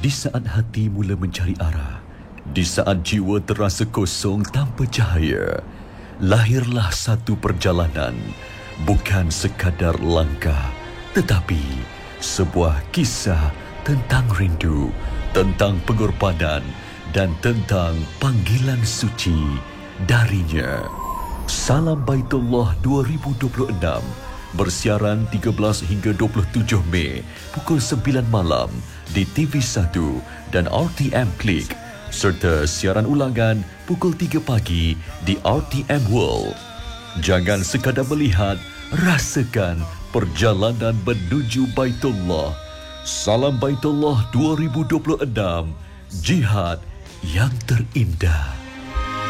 Di saat hati mula mencari arah, di saat jiwa terasa kosong tanpa cahaya, lahirlah satu perjalanan, bukan sekadar langkah, tetapi sebuah kisah tentang rindu, tentang pengorbanan dan tentang panggilan suci darinya. Salam Baitullah 2026 bersiaran 13 hingga 27 Mei pukul 9 malam di TV1 dan RTM Klik, serta siaran ulangan pukul 3 pagi di RTM World. Jangan sekadar melihat, rasakan perjalanan menuju Baitullah. Salam Baitullah 2026, jihad yang terindah.